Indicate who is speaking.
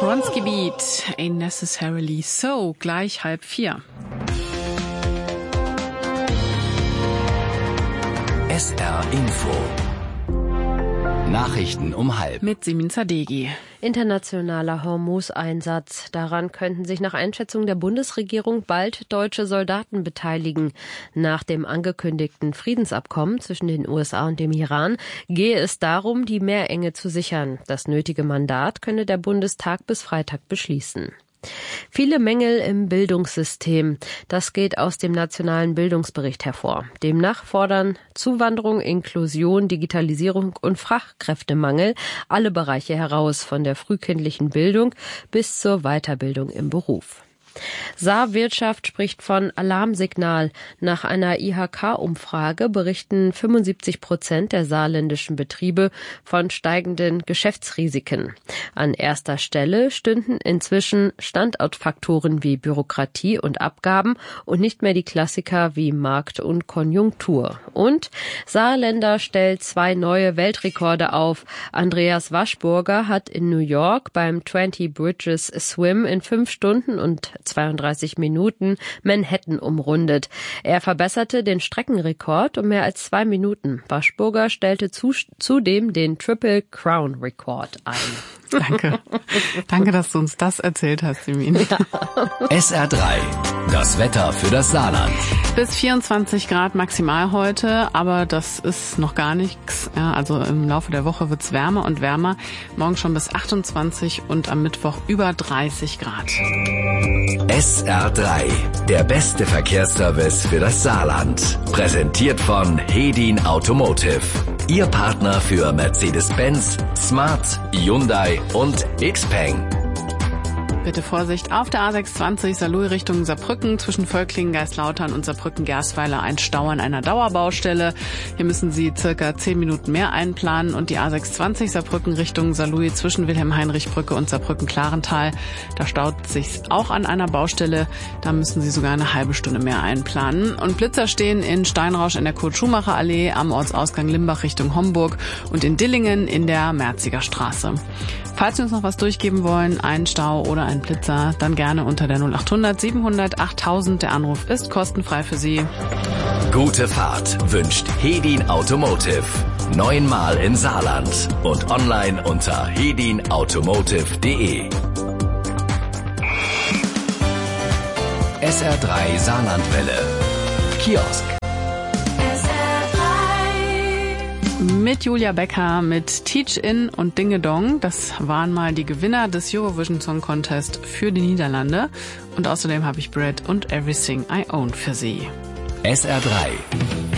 Speaker 1: Bronski Beat, Ain't Necessarily So, gleich 3:30.
Speaker 2: SR Info. Nachrichten um 3:30.
Speaker 1: Mit Simin Zadegi.
Speaker 3: Internationaler Hormuz-Einsatz. Daran könnten sich nach Einschätzung der Bundesregierung bald deutsche Soldaten beteiligen. Nach dem angekündigten Friedensabkommen zwischen den USA und dem Iran gehe es darum, die Meerenge zu sichern. Das nötige Mandat könne der Bundestag bis Freitag beschließen. Viele Mängel im Bildungssystem. Das geht aus dem nationalen Bildungsbericht hervor. Demnach fordern Zuwanderung, Inklusion, Digitalisierung und Fachkräftemangel alle Bereiche heraus, von der frühkindlichen Bildung bis zur Weiterbildung im Beruf. Saarwirtschaft spricht von Alarmsignal. Nach einer IHK-Umfrage berichten 75% der saarländischen Betriebe von steigenden Geschäftsrisiken. An erster Stelle stünden inzwischen Standortfaktoren wie Bürokratie und Abgaben und nicht mehr die Klassiker wie Markt und Konjunktur. Und Saarländer stellt 2 neue Weltrekorde auf. Andreas Waschburger hat in New York beim 20 Bridges Swim in 5 Stunden und 32 Minuten Manhattan umrundet. Er verbesserte den Streckenrekord um mehr als 2 Minuten. Waschburger stellte zudem den Triple Crown Rekord ein.
Speaker 1: Danke. Danke, dass du uns das erzählt hast, Simin. Ja.
Speaker 2: SR3, das Wetter für das Saarland.
Speaker 1: Bis 24 Grad maximal heute, aber das ist noch gar nichts. Ja, also im Laufe der Woche wird's wärmer und wärmer. Morgen schon bis 28 und am Mittwoch über 30 Grad.
Speaker 2: SR3, der beste Verkehrsservice für das Saarland. Präsentiert von Hedin Automotive. Ihr Partner für Mercedes-Benz, Smart, Hyundai und Xpeng.
Speaker 1: Bitte Vorsicht, auf der A620 Saarlouis Richtung Saarbrücken zwischen Völklingen, Geistlautern und Saarbrücken-Gerstweiler ein Stau an einer Dauerbaustelle. Hier müssen Sie circa 10 Minuten mehr einplanen und die A620 Saarbrücken Richtung Saarlouis zwischen Wilhelm-Heinrich-Brücke und Saarbrücken-Klarental. Da staut sich auch an einer Baustelle. Da müssen Sie sogar eine halbe Stunde mehr einplanen. Und Blitzer stehen in Steinrausch in der Kurt-Schumacher-Allee, am Ortsausgang Limbach Richtung Homburg und in Dillingen in der Merziger Straße. Falls Sie uns noch was durchgeben wollen, einen Stau oder einen Blitzer, dann gerne unter der 0800 700 8000. Der Anruf ist kostenfrei für Sie.
Speaker 2: Gute Fahrt wünscht Hedin Automotive. 9-mal im Saarland und online unter hedinautomotive.de. SR3 Saarlandwelle. Kiosk.
Speaker 1: Mit Julia Becker, mit Teach In und Dinge Dong. Das waren mal die Gewinner des Eurovision Song Contest für die Niederlande. Und außerdem habe ich Bread und Everything I Own für Sie.
Speaker 2: SR3.